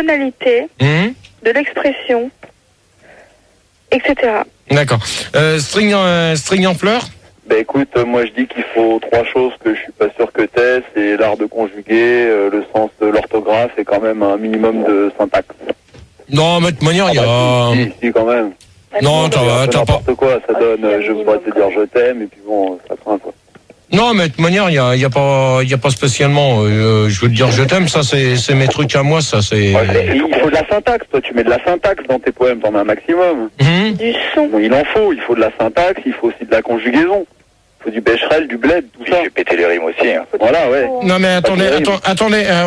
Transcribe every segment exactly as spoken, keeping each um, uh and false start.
tonalité, mmh. de l'expression, et cetera. D'accord. Euh, string, euh, string en fleurs? Bah écoute, euh, moi je dis qu'il faut trois choses que je suis pas sûr que t'aies, c'est l'art de conjuguer, euh, le sens de l'orthographe et quand même un minimum de syntaxe. Non, mais de toute manière, il ah y a... bah, si, si, si, quand même. Non, t'as pas... n'importe quoi, ça donne, euh, je voudrais te dire je t'aime, et puis bon, ça craint quoi. Non, mais de toute manière, il y a, y a pas, il y a pas spécialement. Euh, je veux te dire, je t'aime. Ça, c'est, c'est mes trucs à moi. Ça, c'est. Ouais, il faut de la syntaxe. Toi, tu mets de la syntaxe dans tes poèmes. T'en mets un maximum. Mmh. Du son. Bon, il en faut. Il faut de la syntaxe. Il faut aussi de la conjugaison. Il faut du bécherel, du bled, tout ça. J'ai pété les rimes aussi. Hein. Voilà, ouais. Non, mais attendez, attends, attendez. Euh,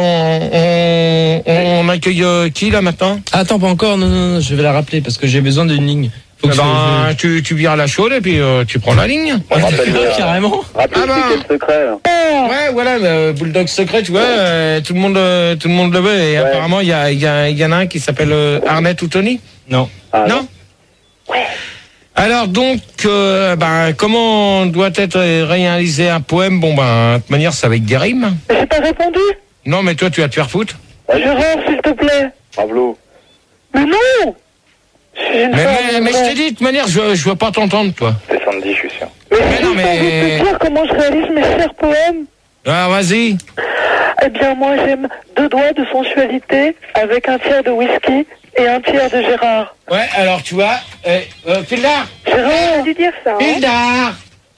on, on, on accueille euh, qui là maintenant? Attends, pas encore. Non, non, non. Je vais la rappeler parce que j'ai besoin d'une ligne. Eh ben, je... tu, tu vires à la chaude et puis euh, tu prends la ligne. On rappelle, euh, carrément. Rappelle ah ben. c'est quel secret là. Ouais, voilà, le Bulldog secret, tu vois, euh, tout le monde, euh, tout le monde le veut. Et ouais. Apparemment, il y, a, y, a, y en a un qui s'appelle euh, Arnett ou Tony. Non. Ah, non. Ouais. Alors donc, euh, ben, comment doit être réalisé un poème? Bon ben, de toute manière, c'est avec des rimes. Mais j'ai pas répondu. Non, mais toi, tu vas te faire foutre. Gérard, s'il te plaît. Pablo. Mais non. Mais, mais, mais je t'ai dit, de toute manière, je, je veux pas t'entendre, toi. C'est Sandy, je suis sûr. Mais, mais non, mais... Je peux te dire comment je réalise mes chers poèmes. Ah, vas-y. Eh bien, moi, j'aime deux doigts de sensualité avec un tiers de whisky et un tiers de Gérard. Ouais, alors, tu vois, euh, euh, Fildar. Gérard, on a dû dire ça, hein. Fildar.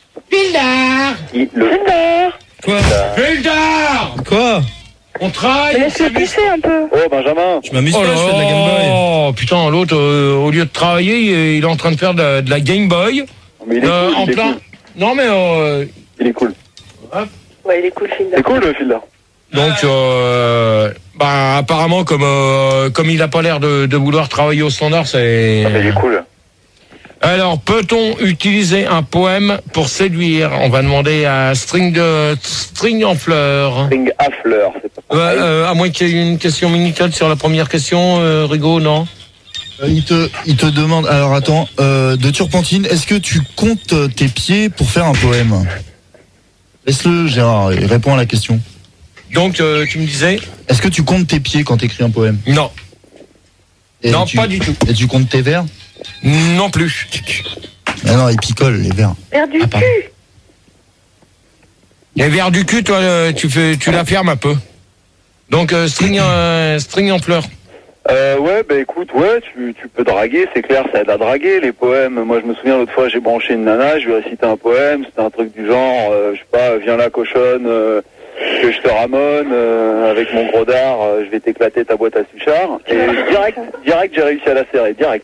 Fildar. Fildar. Quoi? Fildar. Quoi? On travaille. Laisse-le pousser un peu. Oh, Benjamin. Je m'amuse oh pas, je fais de la Game Boy. Oh, putain, l'autre, euh, au lieu de travailler, il est en train de faire de, de la Game Boy. Mais il est euh, cool, en il est plein. cool. Non, mais. Euh... Il est cool. Hop. Ouais, il est cool, Fildar. C'est cool, le Fildar. Donc, euh, bah, apparemment, comme, euh, comme il a pas l'air de, de vouloir travailler au standard, c'est. Ah, mais il est cool. Alors, peut-on utiliser un poème pour séduire? On va demander à String de String en fleurs. String à fleurs, c'est pas Ouais, euh, à moins qu'il y ait une question Minitel sur la première question, euh, Rigaud, non? Euh, il te, il te demande, alors attends, euh, de Turpentine, est-ce que tu comptes tes pieds pour faire un poème? Laisse-le, Gérard, il répond à la question. Donc, euh, tu me disais? Est-ce que tu comptes tes pieds quand t'écris un poème? Non. Et non, tu, pas du tout. Et tu comptes tes vers? Non plus. Ah non, ils picolent, les vers. Vers du ah, cul. Les vers du cul, toi, euh, tu, fais, tu la fermes un peu. Donc, euh, string, euh, string en fleurs. Euh, ouais, bah écoute, ouais, tu, tu peux draguer, c'est clair, ça aide à draguer, les poèmes. Moi, je me souviens, l'autre fois, j'ai branché une nana, je lui ai récité un poème, c'était un truc du genre, euh, je sais pas, viens là, cochonne, euh, que je te ramone, euh, avec mon gros dard, euh, je vais t'éclater ta boîte à suchard. Et direct, direct, j'ai réussi à la serrer, direct.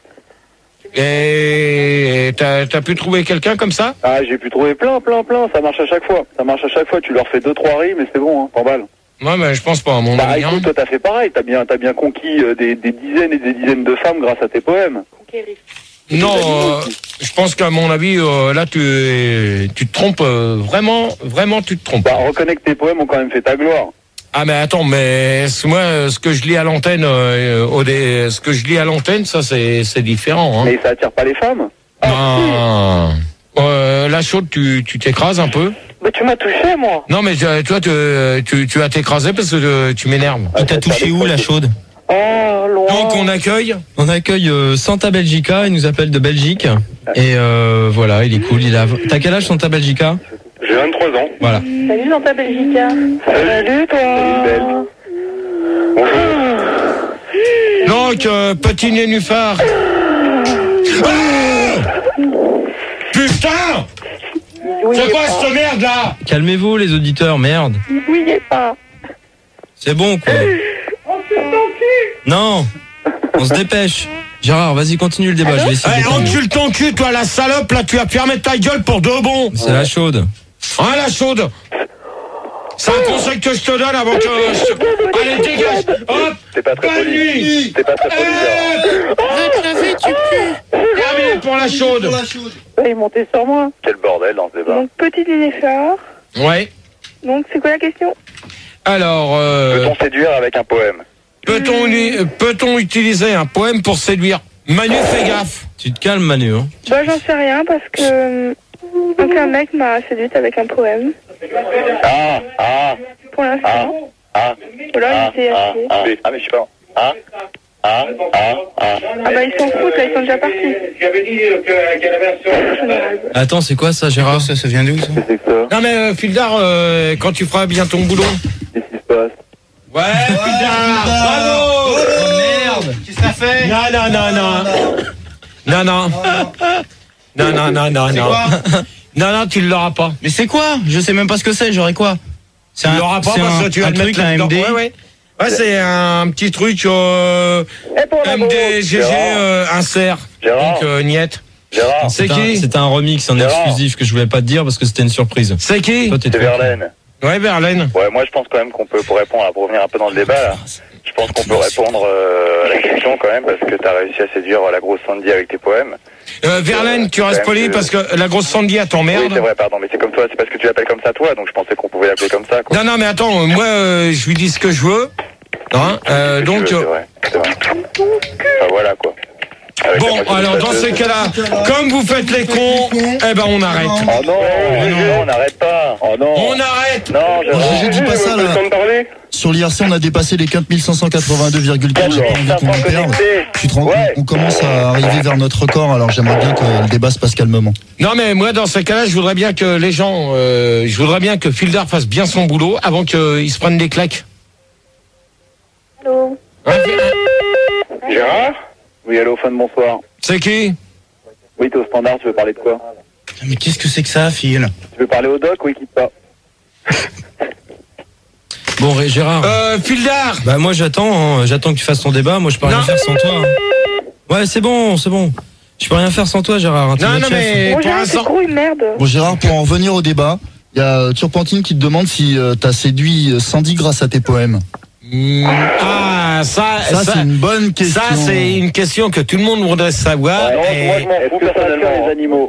Et t'as, t'as pu trouver quelqu'un comme ça? Ah, j'ai pu trouver plein, plein, plein, ça marche à chaque fois. Ça marche à chaque fois, tu leur fais deux, trois rimes et c'est bon, hein, t'emballes. Ouais, mais je pense pas, à mon bah, avis. Écoute, hein. toi, t'as fait pareil, t'as bien, t'as bien conquis euh, des, des dizaines et des dizaines de femmes grâce à tes poèmes. Non, euh, je pense qu'à mon avis, euh, là, tu, tu te trompes, euh, vraiment, vraiment, tu te trompes. Bah, reconnais que tes poèmes ont quand même fait ta gloire. Ah, mais attends, mais moi, ce que je lis à l'antenne, euh, au dé, ce que je lis à l'antenne, ça, c'est, c'est différent. Hein. Mais ça attire pas les femmes? Ah, euh, la chaude, tu, tu t'écrases un peu? Mais tu m'as touché, moi. Non, mais toi, tu, tu, tu vas t'écraser parce que euh, tu m'énerves. Il t'a touché où, la chaude? Oh, loin. Donc, on accueille On accueille euh, Santa Belgica, il nous appelle de Belgique. Et euh, voilà, il est cool. Il a... T'as quel âge, Santa Belgica? J'ai vingt-trois ans. Voilà. Salut, Santa Belgica. Salut, toi. Salut, belle. Bonjour. Donc, euh, petit nénuphar. Ah putain! C'est quoi cette merde là? Calmez-vous, les auditeurs, merde. N'oubliez pas. C'est bon, quoi. Non, on se dépêche. Gérard, vas-y, continue le débat. Je vais essayer. Eh, encule ton cul, toi, la salope, là, tu vas fermer ta gueule pour de bon. C'est la chaude. Hein, la chaude? C'est un conseil que je te donne avant que je te... Allez, dégage. Hop. C'est pas très Bonne poli. nuit. C'est pas très poli, Gérard. Terminé pour la chaude. Il est monté sur moi. Quel bordel dans ce débat. Donc, petit nénuphar. Ouais. Donc, c'est quoi la question? Alors, euh... Peut-on séduire avec un poème? Peut-on, li- peut-on utiliser un poème pour séduire? Manu, fais gaffe. Tu te calmes, Manu. Hein. Bah, j'en sais rien parce que... Donc, un mec m'a séduite avec un poème. Ah, ah, Pour l'instant. ah, Voilà, ah, il était ah, assis. ah, ah, mais je sais pas. Ah Ah Ah Ah Ah bah ils s'en foutent, là, ils sont déjà partis. J'avais dit qu'elle avait un Attends, c'est quoi ça, Gérard? Ça, ça vient d'où ça? Qu'est-ce que c'est que ça? Non mais euh, Fildar, euh, quand tu feras bien ton boulot. Qu'est-ce qui se passe? Ouais, Fildar, bravo. Oh merde! Qu'est-ce que ça fait? Non, non, non, non. Non, non. Non, non, non, non, non. Non, non, tu ne l'auras pas. Mais c'est quoi? Je sais même pas ce que c'est, j'aurais quoi? Tu ne l'auras pas parce que tu vas le mettre là-dedans. Ouais, ouais. Ouais, c'est un petit truc euh, Et pour la M D G G euh, insert. Gérard. Donc, euh, Niette. Gérard, C'est C'était un- qui? C'était un remix en Gérard. exclusif que je voulais pas te dire parce que c'était une surprise. C'est qui? Toi, t'es c'est trop- Verlaine. Ouais, Verlaine. Ouais, moi je pense quand même qu'on peut, pour répondre, pour revenir un peu dans le débat, là, je pense qu'on peut répondre euh, à la question quand même, parce que t'as réussi à séduire la grosse Sandy avec tes poèmes. Euh, Verlaine, tu restes poli parce que la grosse Sandy elle Oui, t'emmerde. c'est vrai, pardon, mais c'est comme toi, c'est parce que tu l'appelles comme ça toi, donc je pensais qu'on pouvait l'appeler comme ça, quoi. Non, non, mais attends, euh, moi, euh, je lui dis ce que je veux. Hein, euh, C'est donc, c'est euh, vrai, c'est vrai. Enfin, voilà, quoi. Avec la bon, moitié alors de dans la ces tête. cas-là, comme vous faites les cons, eh ben on arrête. Oh non, Oh non, on n'arrête pas. oh non. On arrête. Non, Bon, Gérard. je dis pas ça là. de parler. Sur l'I R C, on a dépassé les quatre mille cinq cent quatre-vingt-deux virgule quatre. J'ai pas envie qu'on en perde. Tu te rends compte, Ouais. on commence à arriver vers notre record, alors j'aimerais bien que le débat se passe calmement. Non, mais moi, dans ces cas-là, je voudrais bien que les gens, euh, je voudrais bien que Fildar fasse bien son boulot avant qu'il se prenne des claques. Allô. Hein, Gérard. Oui, allô, fan, bonsoir. c'est qui? Oui, t'es au standard, tu veux parler de quoi? Mais qu'est-ce que c'est que ça, Phil? Tu veux parler au doc ou quitte pas? Bon, Ré- Gérard. Euh, Fildar. Bah moi j'attends, hein. J'attends que tu fasses ton débat. Moi je peux rien Non. faire sans toi. hein. Ouais, c'est bon, c'est bon. Je peux rien faire sans toi, Gérard. hein. T'es Non, notre non, chef. mais Bon, pour Gérard, c'est l'instant. trop une merde. Bon Gérard, pour en revenir au débat, il y a euh, Turpentine qui te demande si euh, t'as séduit euh, Sandy grâce à tes poèmes. Hmm, Ah, ça, Ça, ça, c'est une bonne question. ça, c'est une question que tout le monde voudrait savoir. Ouais, non, et- moi, je m'en fous personnellement. Les animaux.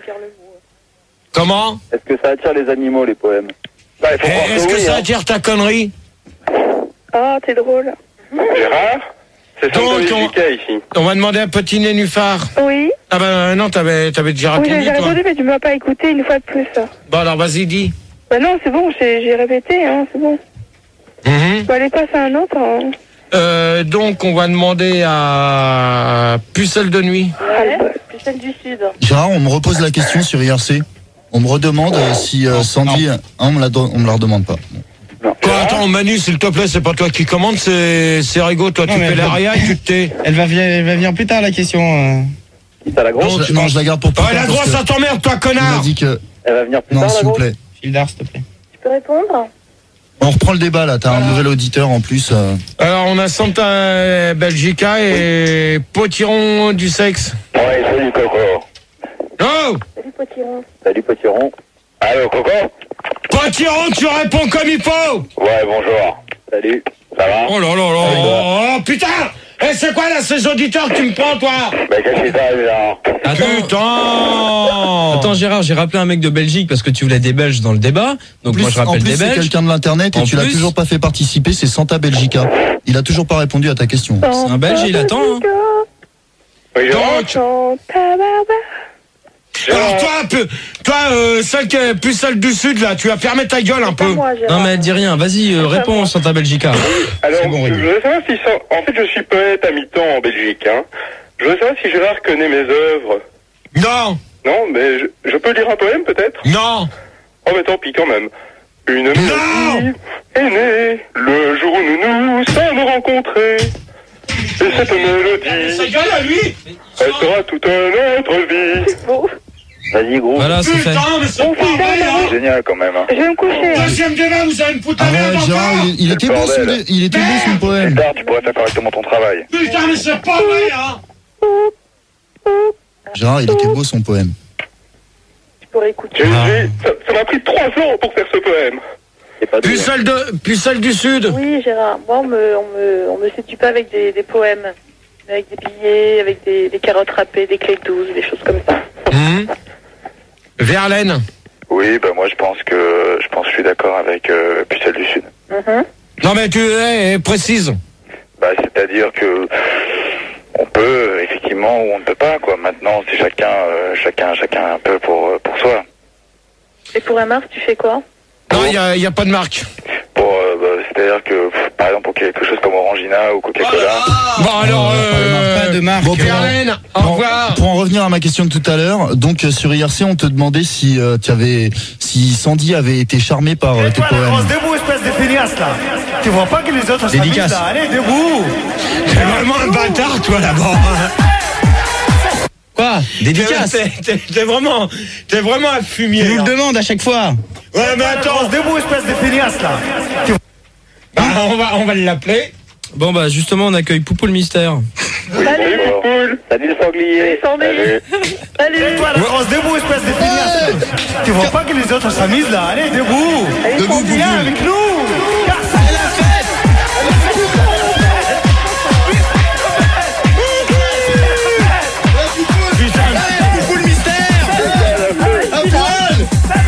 Comment? Est-ce que ça attire les animaux, les poèmes? Bah, il faut Eh, croire Est-ce que oui, ça hein. attire ta connerie? Ah, t'es drôle. Gérard. C'est Donc, Santa on- Belgica ici. On va demander à Petit Nénuphar. Oui. Ah ben non, t'avais, t'avais déjà Oui, j'ai répondu, déjà toi. répondu, mais tu m'as pas écouté une fois de plus. Bon, alors vas-y, dis. Bah non, c'est bon, j'ai j'ai répété, hein, c'est bon. Mhm. Bah allez passer à un autre. Hein. Euh, donc, on va demander à Pucelle de nuit. Ah, le bol. Celle du Sud. Gérard, on me repose la question sur I R C. On me redemande euh, si euh, Sandy... Ah, on me la, do- on me la redemande pas. Quoi, attends, Manu, s'il te plaît, c'est pas toi qui commande, c'est, c'est Rigaud, toi, Non, tu mais fais elle- l'aria et tu te tais. Elle va, venir, elle va venir plus tard la question. euh. T'as la grosse? Non, je, non, je la garde pour plus Oh, tard la parce grosse, que ça t'emmerde, toi, on m'a connard! dit que... Elle va venir plus Non, tard, la s'il vous grosse? plaît. Fildar, s'il te plaît. Tu peux répondre? On reprend le débat là, t'as un nouvel auditeur en plus. euh. Alors, on a Santa Belgica et Potiron du sexe. Ouais, salut Coco. Oh! Salut Potiron. Salut, Potiron. Allô Coco? Potiron, tu réponds comme il faut! Ouais, bonjour. Salut. Ça va? Oh là là là! Oh, putain! Eh, c'est quoi, là, ces auditeurs que tu me prends, toi? Bah qu'est-ce qui t'arrive là? Putain! Attends, Gérard, j'ai rappelé un mec de Belgique parce que tu voulais des Belges dans le débat. Donc En plus, moi je en rappelle plus, des c'est Belges. quelqu'un de l'internet et En tu l'as plus- toujours pas fait participer, c'est Santa Belgica. Il a toujours pas répondu à ta question. C'est un Belge et il attend. hein. Oui, Gérard? Donc, Santa Barbara. alors toi, peu- toi, euh, celle qui est plus celle du sud, là, tu vas fermer ta gueule un Pas peu. moi, Gérard. Non mais elle dit rien. Vas-y, euh, réponds Santa Belgica. Alors, C'est bon, je Rémi. voudrais savoir si... ça- En fait, je suis poète à mi-temps en Belgique, hein. Je voudrais savoir si Gérard connaît mes œuvres. Non, Non, mais je, je peux lire un poème, peut-être? non, Oh, mais tant pis, quand même. Une mélodie est née le jour où nous nous sommes rencontrés. Et cette sa mélodie, gueule à lui. elle sera toute notre vie. Bon, Vas-y, gros. Voilà, c'est fait. Putain, mais c'est Bon, pas putain, vrai, mais hein. Génial, quand même, hein. je vais me coucher. Deuxième débat, vous allez me foutre Ah la merde ouais, Gérard, encore. il, il était Le beau son, bordel. dé- il était beau son poème. Tard, tu pourrais faire correctement ton travail. Putain, mais c'est pas vrai, hein. Gérard, il était beau son poème. Tu pourrais écouter. J'ai- Ah. j'ai- ça ça m'a pris trois ans pour faire ce poème. C'est pas Puis doué. celle de, puis celle du sud. Oui, Gérard. Moi, on me, on me, on me séduit pas avec des, des poèmes. Mais avec des billets, avec des, des carottes râpées, des clés douces, des choses comme ça. Hum. Verlaine. Oui, bah moi je pense que je pense que je suis d'accord avec euh, Pucelle du Sud. Mhm. Non mais tu es précise. Bah c'est-à-dire que on peut effectivement ou on ne peut pas quoi. Maintenant c'est chacun euh, chacun chacun un peu pour euh, pour soi. Et pour un Mars, tu fais quoi? Non, il y a, y a pas de marque. Pour euh, bah, C'est-à-dire que, pff, par exemple, pour quelque chose comme Orangina ou Coca-Cola. Bon, alors, euh, Pas de marque. Bon, pour, Karen, au pour- revoir. pour en revenir à ma question de tout à l'heure, donc euh, sur I R C, on te demandait si euh, tu avais, si Sandy avait été charmée par euh, tes Toi, la poèmes. grosse, debout, espèce de feignasse, là. Tu vois pas que les autres s'amusent, Dédicace. là. Allez, debout. T'es vraiment un bâtard, toi, là-bas. Quoi? Dédicace? T'es, t'es, t'es vraiment, t'es vraiment un fumier. Tu nous le hein. demandes à chaque fois. Ouais, mais Toi, la attends, grosse, debout, espèce de feignasse, là. bah, on va, on va l'appeler. Bon bah justement on accueille Poupou le mystère. Salut, Poule. Salut le sanglier. Salut, Salut. Et toi, la grosse, debout, espèce de feignasse, là. Tu vois pas que les autres s'amusent, là. Allez, debout. Debout, Viens Poupou. avec nous. Poupou le mystère. Un poil.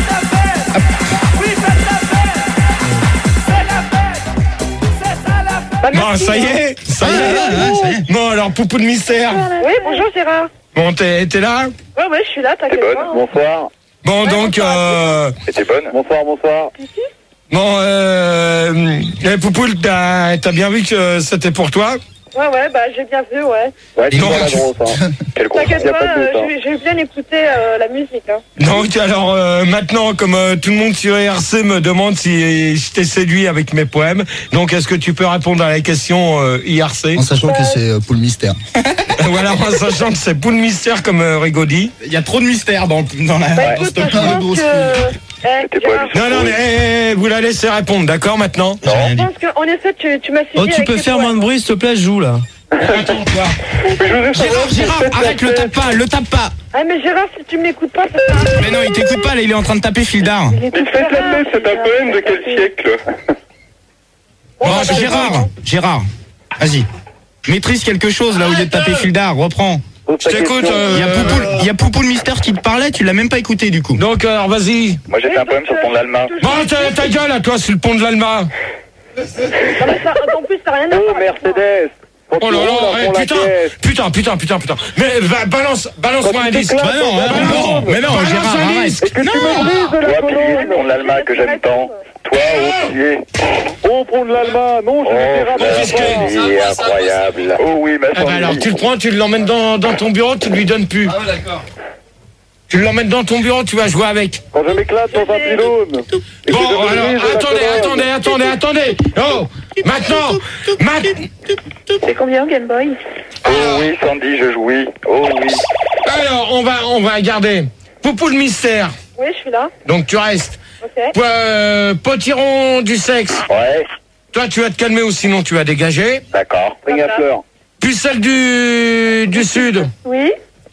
Bon, ça y est, ça y est. Bon, alors, Poupou de mystère. Oui, bonjour Gérard. Bon, t'es, t'es là? Ouais, ouais, je suis là, t'inquiète bonne. pas. Bonsoir. Bon, donc, euh, Et t'es bonne? Bonsoir, bonsoir. bon, euh, eh, Poupou, t'as, t'as bien vu que c'était pour toi? Ouais, ouais, bah j'ai bien vu, ouais. Ouais, tu Non, vois la tu- grosse, hein. Quel gros. T'inquiète y a pas, pas de euh, doute, hein. j'ai j'ai bien écouté euh, la musique. Hein. Donc, alors, euh, maintenant, comme euh, tout le monde sur I R C me demande si je t'ai séduit avec mes poèmes, donc est-ce que tu peux répondre à la question euh, I R C? En sachant que c'est euh, Poule Mystère. Voilà, en sachant que c'est Poule Mystère, comme euh, Rigaud dit. Il y a trop de mystère dans, dans la. Bah écoute, je le pense gros que... Eh, C'était pas Gérard, lui. Non, non, mais eh, eh, vous la laissez répondre, d'accord, maintenant? Non. je pense qu'en effet, tu, tu m'as suivi Oh tu avec peux tes faire poèmes. moins de bruit s'il te plaît, je joue là. Attends, toi. Gérard, Gérard, arrête, le tape pas, le tape pas. Ah mais Gérard, si tu m'écoutes pas, ça sert à rien. Mais non, il t'écoute pas là, il est en train de taper Fildar. Il est tout Faites la serein, paix, c'est un Gérard. poème de quel siècle? Bon, Bon, bah, bah, Gérard, Gérard, vas-y. Maîtrise quelque chose là au lieu de taper Fildar, reprends. Je t'écoute. Il y a euh, Poupou, il y a Poupou le mystère qui te parlait, tu l'as même pas écouté du coup. Donc, alors, vas-y. Moi, j'ai fait un poème sur le pont de l'Alma. Bon, ta, ta gueule à toi, sur le pont de l'Alma. Non, mais ça, en plus, ça n'a rien à Oh, voir. avec moi. Mercedes. Quand Oh tu là roules, là, on eh, prend la putain, caisse. putain, putain, putain, putain. Mais va, balance, balance-moi Quand un tu disque. t'éclates, Bah non, on hein, va non, prendre. mais non, Balance Gérard, un arrête. disque. Et que tu me brises de Toi, la pilier du colonne. pont de l'Alma que j'aime tant. Toi, au pied. Oh, pont de l'Alma. Non, je Oh, ne dirai pas. qu'est-ce que- Sandy, incroyable. Oh oui, ma Ah bah alors, Sandy. tu le prends, tu l'emmènes dans, dans ton bureau, tu lui donnes plus. Ah ouais, d'accord. Tu l'emmènes dans ton bureau, tu vas jouer avec. Quand je m'éclate dans un pylône. Et que Bon, je me alors, brise de la attendez, colonne. attendez, attendez, attendez. Oh, maintenant, maintenant. C'est combien, Game Boy? Oh oui, Sandy, je jouis. Oh oui. Alors, on va, on va garder. Poupou le mystère. Oui, je suis là. Donc, tu restes. Ok. Euh, potiron du sexe. Ouais, Toi, tu vas te calmer ou sinon tu vas dégager. d'accord. Ring à fleurs. Pucelle du, du sud. Oui,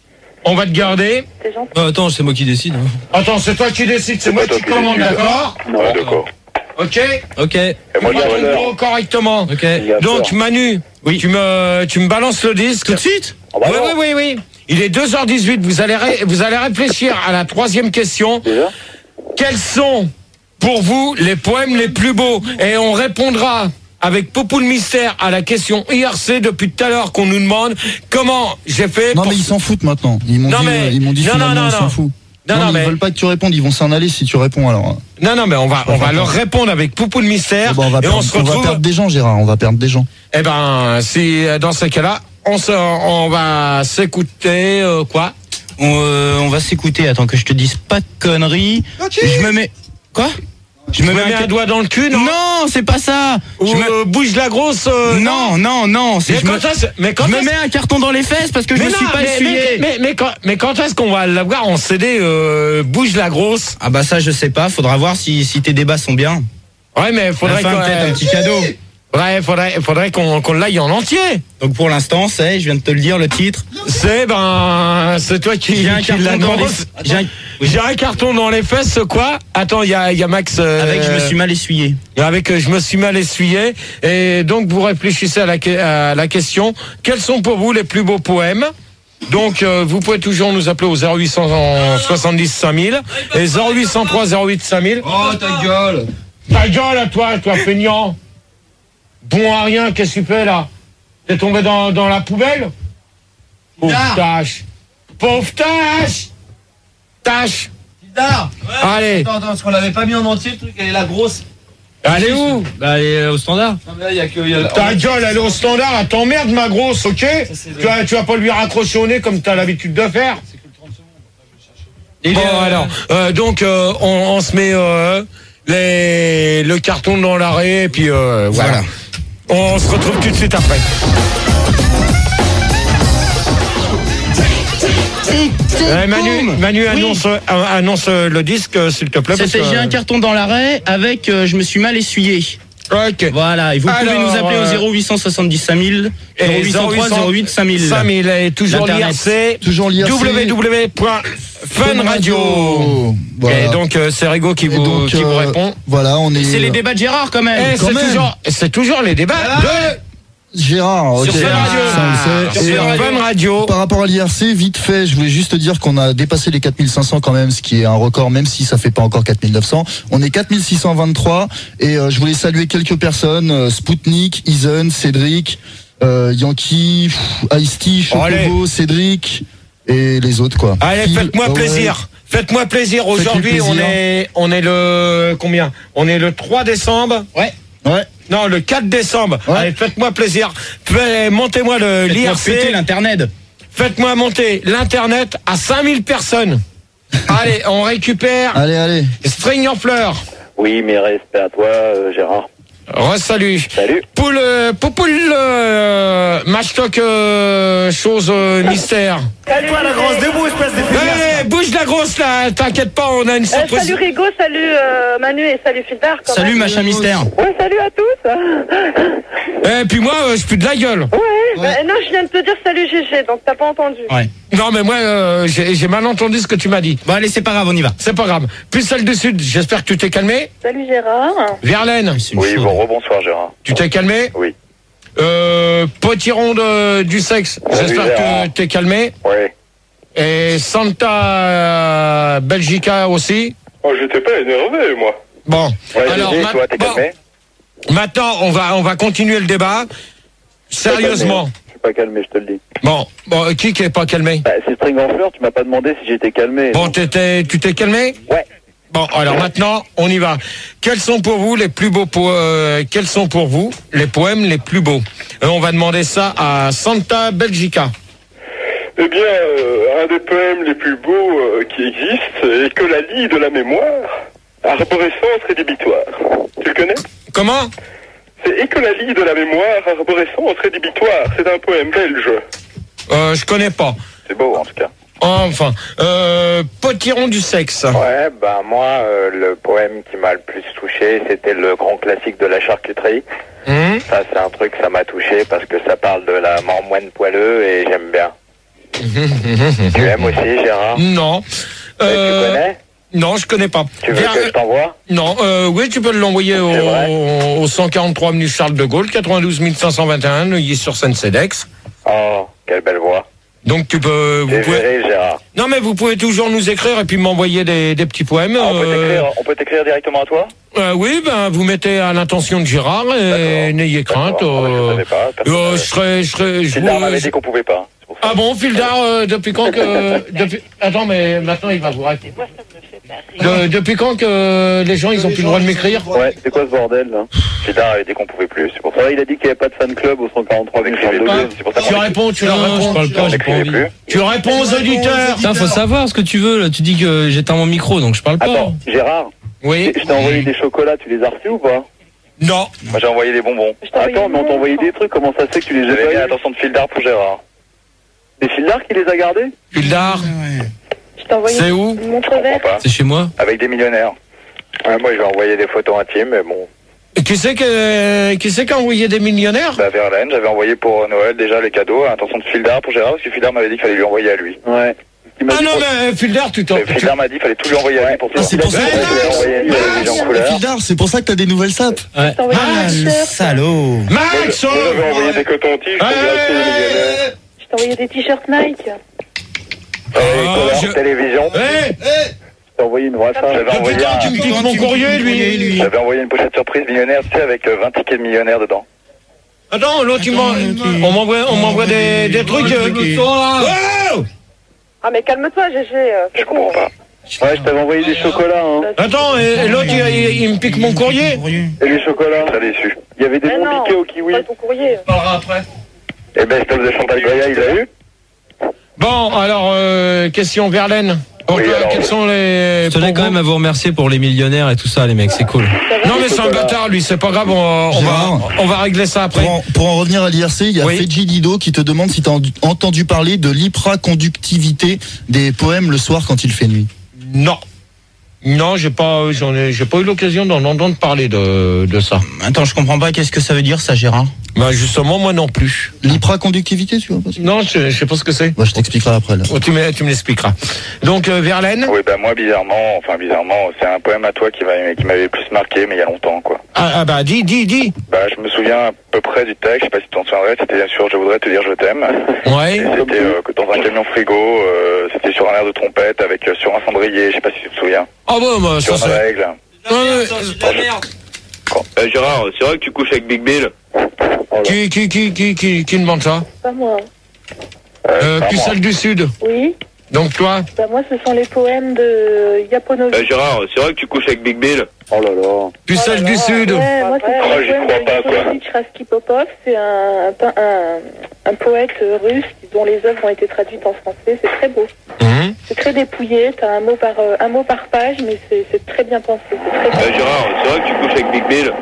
On va te garder. c'est gentil. Oh, attends, c'est moi qui décide. hein. Attends, c'est toi qui décides, c'est moi pas toi qui qui commande, décide. d'accord? Ouais, d'accord. Ok? Ok, Et moi, Tu je vas ton fleurs. bureau correctement. ok. Donc, Manu, Oui. tu me, tu me balances le disque. Tout de suite? Ah bah oui, non. oui, oui, oui. Il est deux heures dix-huit. Vous allez, ré- vous allez réfléchir à la troisième question. Déjà Quels sont, pour vous, les poèmes les plus beaux? Et on répondra avec Poupou le mystère à la question I R C depuis tout à l'heure qu'on nous demande comment j'ai fait Non pour... mais ils s'en foutent maintenant. Ils m'ont Non, dit, mais- euh, ils m'ont dit non, finalement, non, non, ils s'en non. foutent. Non, non, ils mais- veulent pas que tu répondes, ils vont s'en aller si tu réponds alors. Non, non, mais on va, on va leur répondre avec Poupou le mystère. Bon, on va, et perdre, on se on va retrouve. perdre des gens, Gérard, on va perdre des gens. Eh ben, si dans ces cas-là, on se, on va s'écouter euh, quoi? On, euh, on va s'écouter, attends que je te dise pas de conneries. Je me mets... Quoi? Je Me mets un doigt dans le cul, non? Non, c'est pas ça. Ou Je me- euh, bouge la grosse. euh, Non, non, non, c'est Mais je me... quand est-ce, mais quand je me est-ce- mets un carton dans les fesses parce que je mais me non, suis pas mais, essuyé. mais, mais, mais quand, mais quand est-ce qu'on va l'avoir en C D euh, bouge la grosse? Ah bah ça je sais pas, faudra voir si, si tes débats sont bien. Ouais, mais faudrait Faudrait qu'on, peut-être un petit cadeau. ouais, faudrait, faudrait qu'on, qu'on l'aille en entier. Donc pour l'instant c'est, je viens de te le dire le titre. C'est ben, c'est toi qui, J'ai un qui carton l'a dans les... demandé. J'ai un- J'ai un carton dans les fesses, quoi? Attends, il y a, il y a Max. euh, Avec je me suis mal essuyé. Avec euh, je me suis mal essuyé. Et donc vous réfléchissez à la, que- à la question. Quels sont pour vous les plus beaux poèmes? Donc euh, vous pouvez toujours nous appeler au zéro huit soixante-dix cinq mille et zéro huit cent trois zéro huit cinq mille. Oh ta gueule. Ta gueule à toi, toi feignant. Bon à rien, qu'est-ce que tu fais là? T'es tombé dans, dans la poubelle? Pauvre tâche. Pauvre tâche. Tâche. Fildar. Allez. Attends, attends, parce qu'on l'avait pas mis en entier le truc, elle est la grosse. Elle est où? Bah, elle est au standard. Ta gueule, elle est au standard, elle t'emmerde ma grosse, ok? Tu vas, tu vas pas lui raccrocher au nez comme t'as l'habitude de faire. Bon alors, euh, donc euh, on, on se met euh, les, le carton dans l'arrêt et puis euh, voilà. voilà. On se retrouve tout de suite après. Euh, Manu, Manu annonce, oui. euh, annonce le disque, s'il te plaît. C'était J'ai un carton dans l'arrêt avec euh, Je me suis mal essuyé. Ok. Voilà, et vous Alors, pouvez nous appeler au zéro huit cent soixante-dix cinq mille, zéro huit cent trois zéro huit cinq mille. cinq mille et toujours l'I R C, toujours l'I R C. w w w point fun radio. Voilà. Et donc euh, c'est Rigo qui vous, donc, qui euh, vous répond. Voilà, on est. C'est les débats de Gérard quand même. Et quand c'est même. toujours, c'est toujours les débats ah, de Gérard, ok. Sur Fun Radio. Sur et Fun Radio. Par rapport à l'I R C, vite fait, je voulais juste te dire qu'on a dépassé les quatre mille cinq cents quand même, ce qui est un record, même si ça fait pas encore quatre mille neuf cents. On est quatre mille six cent vingt-trois et euh, je voulais saluer quelques personnes, euh, Spoutnik, Isen, Cédric, euh, Yankee, Ice-T, Chocobo, Cédric et les autres quoi. Allez, Phil, faites-moi oh, plaisir. Ouais. Faites-moi plaisir. Aujourd'hui, on est, on est le combien? On est le trois décembre. Ouais. Ouais. Non, le quatre décembre. Ouais. Allez, faites-moi plaisir. Montez-moi le l'I R C. Faites-moi l'internet. Faites-moi monter l'internet à cinq mille personnes. Allez, on récupère. Allez, allez. String en fleurs. Oui, mes respects à toi, euh, Gérard. Re-salut. Salut. Poule, euh, Poupoule, euh, match-talk, euh, chose euh, mystère. Salut toi la grosse, debout espèce de hey, bouge la grosse là, t'inquiète pas, on a une surprise. Euh, salut Rigo, salut euh, Manu et salut Fildar. Salut même. machin mystère. Ouais, salut à tous. Et puis moi, euh, je pue de la gueule. Ouais, ouais. Bah, non, je viens de te dire salut G G, donc t'as pas entendu. Ouais. Non mais moi, euh, j'ai mal entendu ce que tu m'as dit. Bon allez, c'est pas grave, on y va. C'est pas grave. Puis celle du Sud, j'espère que tu t'es calmé. Salut Gérard. Verlaine. Oui, bon rebonsoir Gérard. Tu t'es calmé? Oui. Euh, Potiron de, du sexe, j'espère que t'es calmé. Oui. Et Santa euh, Belgica aussi. Oh, j'étais pas énervé, moi. Bon, ouais, alors Gégé, toi, t'es bon, calmé maintenant on va on va continuer le débat. Sérieusement. Je suis pas calmé, je te le dis. Bon, bon qui qui est pas calmé? Bah, c'est String en fleurs, tu m'as pas demandé si j'étais calmé. Bon, t'étais, tu t'es calmé? Ouais. Bon, alors maintenant, on y va. Quels sont pour vous les plus beaux po euh, quels sont pour vous les poèmes les plus beaux? euh, On va demander ça à Santa Belgica. Eh bien, euh, un des poèmes les plus beaux euh, qui existent est Que la lie de la mémoire, arborescence rédhibitoire. Tu le connais? Comment? C'est Et que la lie de la mémoire, arborescence rédhibitoire. C'est un poème belge. Euh, je connais pas. C'est beau en tout cas. Enfin, euh, Potiron du sexe. Ouais, ben moi, euh, le poème qui m'a le plus touché, c'était le grand classique de la charcuterie. Mmh. Ça, c'est un truc, ça m'a touché parce que ça parle de la marmoine poileuse et j'aime bien. Tu aimes aussi, Gérard? Non. Euh, tu connais? Non, je connais pas. Tu veux Viens, que je t'envoie? Non, euh, oui, tu peux l'envoyer au, au cent quarante-trois avenue Charles de Gaulle, quatre-vingt-douze mille cinq cent vingt et un, Neuilly-sur-Seine-Cedex. Oh, quelle belle voix. Donc tu peux, vous pouvez. Géré, Gérard. Non mais vous pouvez toujours nous écrire et puis m'envoyer des, des petits poèmes. Ah, on peut euh... t'écrire, on peut t'écrire directement à toi? Euh, oui, ben vous mettez à l'intention de Gérard et n'ayez crainte. Euh, je, pas, euh, je serais, je serais. Je Fildar m'avait dit qu'on pouvait pas. Ah bon, Fildar, euh, depuis quand que depuis... Attends, mais maintenant il va vous raconter. De, depuis quand que les gens ils ont plus le droit de m'écrire? Ouais, c'est quoi ce bordel là? Fildar avait dit qu'on pouvait plus, c'est pour ça. Ouais, il a dit qu'il n'y avait pas de fan club au cent quarante-trois avec Charles de Gaulle. C'est pour ça qu'on tu réponds, tu leur réponds. Je parle pas, j'ai pas envie. Tu réponds aux auditeurs. Putain, faut savoir ce que tu veux là. Tu dis que j'éteins mon micro, donc je parle pas. Attends, Gérard. Oui. Je t'ai envoyé des chocolats, tu les as reçus ou pas? Non. Moi j'ai envoyé des bonbons. Attends, mais on t'a envoyé des trucs, comment ça se fait que tu les as J'avais pas mis eu? l'attention de Fildar pour Gérard. C'est Fildar qui les a gardés? Fildar. Je t'ai envoyé c'est où? une montre verte. C'est chez moi. Avec des millionnaires. Ouais, moi je vais envoyer des photos intimes, mais bon. Et qui c'est que qui c'est qui a envoyé des millionnaires? Bah Verlaine, j'avais envoyé pour Noël déjà les cadeaux à l'intention de Fildar pour Gérard, parce que Fildar m'avait dit qu'il fallait lui envoyer à lui. Ouais. Ah non mais Fildar, tu t'en. Fildar m'a dit qu'il fallait tout lui envoyer à lui pour toi. Ah, c'est pour ça que Fildar, c'est pour ça que t'as des nouvelles sapes. Ouais. Ah, le salaud. Max. J'avais envoyé des cotons-tiges pour les millionnaires. Je t'ai envoyé des t-shirts Nike. Euh, télévision. Hey, T'as envoyé une vraie femme. J'avais envoyé, un... tu me piques mon courrier, lui. J'avais envoyé une pochette surprise millionnaire, tu sais, avec vingt tickets de millionnaire dedans. Attends, l'autre, on m'envoie, on m'envoie des, des trucs. Euh, qui... oh ah mais calme-toi, G G. Je comprends pas. Ouais, je t'avais envoyé des chocolats, hein. Attends, et, et l'autre, il, il- il me pique mon courrier. Et les chocolats, ça déçu. Il y avait des Mais bons non, piquets au kiwi. pas ton courrier. On parlera après. Et ben, Stop de Chantal Goya, il l'a eu. Bon, alors, euh, question Verlaine. Donc, Oui, euh, alors, quels sont les... Je tenais pour quand vous même à vous remercier pour les millionnaires et tout ça, les mecs, c'est cool. Non, mais c'est un bâtard, lui, c'est pas grave, on, on va, Gérard. on va régler ça après. Pour en, pour en revenir à l'I R C, il y a Oui. Feji Dido qui te demande si tu as entendu parler de l'hypraconductivité des poèmes le soir quand il fait nuit. Non. Non, j'ai pas, j'en ai, j'ai pas eu l'occasion d'en entendre parler de, de ça. Attends, je comprends pas, qu'est-ce que ça veut dire ça, Gérard? Bah, justement, moi non plus. L'hypraconductivité, tu vois pas? Non, je, je sais pas ce que c'est. Bah, je t'expliquerai après, là. Oh, tu me, tu me l'expliqueras. Donc, euh, Verlaine. Oui, bah moi, bizarrement, enfin bizarrement, c'est un poème à toi qui m'a- qui m'avait plus marqué, mais il y a longtemps, quoi. Ah, ah bah, dis, dis, dis. Bah, je me souviens à peu près du texte, je sais pas si tu t'en souviendrais, c'était bien sûr Je voudrais te dire je t'aime. Ouais. Et C'était euh, que dans un camion frigo, euh, c'était sur un air de trompette avec euh, sur un cendrier, je sais pas si tu te souviens. Ah bon, bah, Sur ça une c'est... règle. Ouais, ouais. Euh, Gérard, c'est vrai que tu couches avec Big Bill? Qui, qui, qui, qui, qui, qui demande ça? Pas moi. Euh, Pucelle du Sud. Oui. Donc, toi? Bah moi, ce sont les poèmes de Yaponovic. Euh, Gérard, c'est vrai que tu couches avec Big Bill? Oh là là. Pucelle du Sud. Ouais, moi, c'est Oh, le j'y poème crois de pas, quoi. Yaponovic Raskipopov. C'est un, un, un, un poète russe dont les œuvres ont été traduites en français. C'est très beau. Hum. C'est très dépouillé. T'as un mot par euh, un mot par page, mais c'est c'est très bien pensé. C'est très bien. Euh, Gérard, c'est vrai que tu couches avec Big Bill?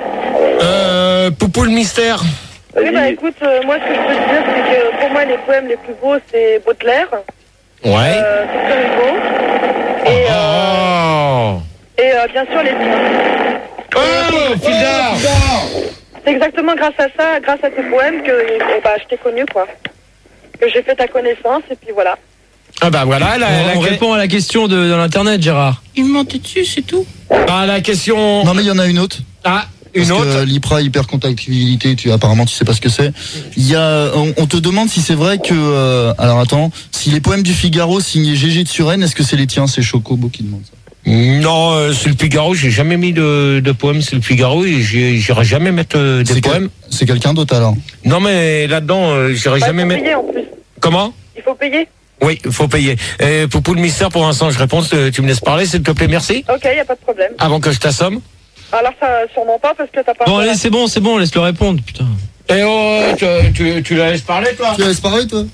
Euh, Poupou le mystère. Oui, bah écoute, euh, moi, ce que je peux te dire, c'est que pour moi, les poèmes les plus beaux, c'est Baudelaire. Ouais. Euh, c'est très beau. Et, euh, Oh. et euh, bien sûr, les tiens. Oh, Fildar. C'est exactement grâce à ça, grâce à tes poèmes, que eh bah, je t'ai connu, quoi. Que j'ai fait ta connaissance, et puis voilà. Ah bah voilà, la, On, la, on répond à la question de, de l'internet, Gérard. Il me mentait dessus, c'est tout. ah, la question... Non, mais il y en a une autre. Ah, une Parce autre. que l'hypra hypercontractilité, tu apparemment tu sais pas ce que c'est. Il y a, on, on te demande si c'est vrai que, euh, alors attends, si les poèmes du Figaro signés Gégé de Suresnes, est-ce que c'est les tiens? C'est Chocobo qui demande ça. Non, euh, c'est le Figaro, j'ai jamais mis de, de poèmes sur le Figaro et j'ai- j'irai jamais mettre euh, des C'est poèmes. quel- c'est quelqu'un d'autre alors. Non mais là-dedans, euh, j'irai Bah, il jamais faut mettre... payer, en plus. Comment? Il faut payer. Oui, il faut payer. Et Poupou le mystère, pour l'instant, je réponds, euh, tu me laisses parler, s'il te plaît, merci. Ok, y a pas de problème. Avant que je t'assomme. Alors, ça, sûrement pas, parce que t'as pas... Bon, allez, c'est bon, c'est bon, laisse-le répondre, putain. Et oh, tu, tu, tu la laisses parler, toi? Tu laisses parler toi?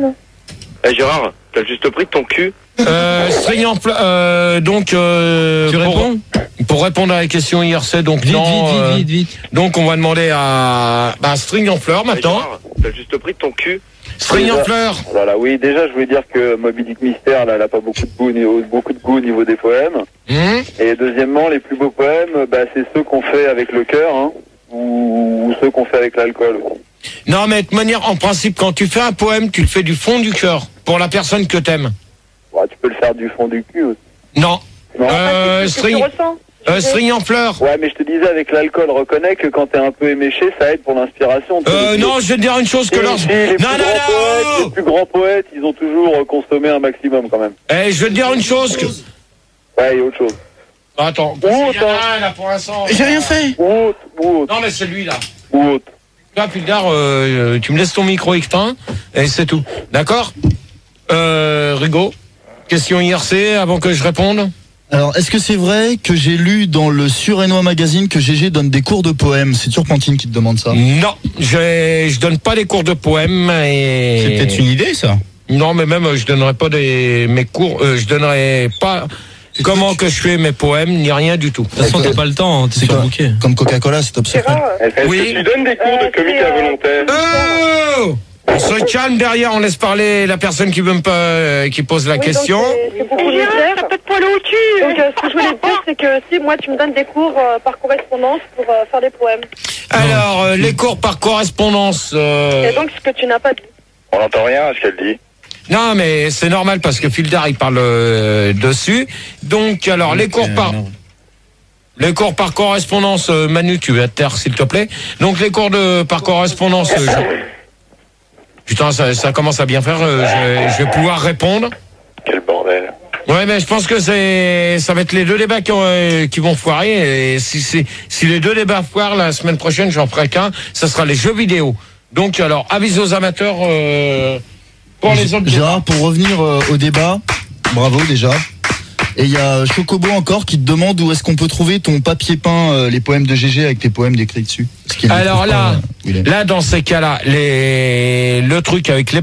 Eh Gérard, t'as juste pris de ton cul? Euh, string en fleurs, euh, donc, euh, Tu pour, réponds? pour répondre à la question I R C, donc Vite, non, vite, euh, vite, vite, vite. donc on va demander à, bah, string en fleurs Eh, maintenant. Gérard, t'as juste pris de ton cul? String en fleurs. Voilà, oui, déjà, je voulais dire que Moby Dick Mystère, là, elle a pas beaucoup de goût, au niveau- beaucoup de goût au niveau des poèmes. Hum. Et deuxièmement, les plus beaux poèmes, bah, c'est ceux qu'on fait avec le cœur, hein, ou, ou ceux qu'on fait avec l'alcool. Non, mais de toute manière, en principe, quand tu fais un poème, tu le fais du fond du cœur, pour la personne que t'aimes. Ouais, tu peux le faire du fond du cul aussi. Non. Non. Euh, C'est ce que tu string, ressens. euh, string en fleurs. Ouais, mais je te disais, avec l'alcool, reconnais que quand t'es un peu éméché, ça aide pour l'inspiration. Tu sais, Euh, les- non, je vais te dire une chose que Et lors... puis, les, plus Non, non, grands poètes, non! les plus grands poètes, ils ont toujours euh, consommé un maximum quand même. Eh, je vais te dire une chose que... Ouais, il y a autre chose. Attends, Ou autre, il y en a hein. un, là, pour l'instant. J'ai rien fait. Ou autre, ou autre, Non, mais c'est lui, là. ou autre. Là, Pildar, euh, tu me laisses ton micro éteint, et c'est tout. D'accord? Euh, Rigaud, question I R C, avant que je réponde. Alors, est-ce que c'est vrai que j'ai lu dans le Surénois magazine que Gégé donne des cours de poèmes? C'est Turpentine qui te demande ça. Non, je, je donne pas des cours de poèmes, et... C'est peut-être une idée, ça. Non, mais même, euh, je donnerai pas des, mes cours, euh, je donnerai pas comment que je fais mes poèmes, ni rien du tout. De toute façon, t'as pas le temps, hein, t'es C'est quoi surbooké. Comme Coca-Cola, c'est top secret. Gérard, Est-ce Oui. que tu donnes des cours de Euh, comique c'est, euh, involontaire? Oh! On se calme derrière, on laisse parler la personne qui veut me, pa- qui pose la oui, donc, question. c'est- c'est beaucoup de mystère. peut-être pas le cul. Donc, euh, ce que je voulais te dire, c'est que si moi, tu me donnes des cours euh, par correspondance pour euh, faire des poèmes. Alors, euh, les cours par correspondance. euh, Et donc, ce que tu n'as pas dit. On n'entend rien à ce qu'elle dit. Non, mais c'est normal parce que Fildar il parle euh, dessus. Donc, alors les cours par les cours par correspondance, euh, Manu, tu vas te taire s'il te plaît. Donc les cours de par correspondance. euh, je- Putain, ça, ça commence à bien faire. euh, je, vais, je vais pouvoir répondre. Quel bordel. Ouais, mais je pense que c'est ça va être les deux débats qui, ont, euh, qui vont foirer. Et si c'est si les deux débats foirent la semaine prochaine, j'en ferai qu'un. Ça sera les jeux vidéo. Donc alors, avis aux amateurs. Euh, pour les autres. Gérard, pour revenir euh, au débat, bravo déjà. Et il y a Chocobo encore qui te demande où est-ce qu'on peut trouver ton papier peint, euh, les poèmes de G G avec tes poèmes décrits dessus. Alors là, pas, euh, là dans ces cas-là, les le truc avec les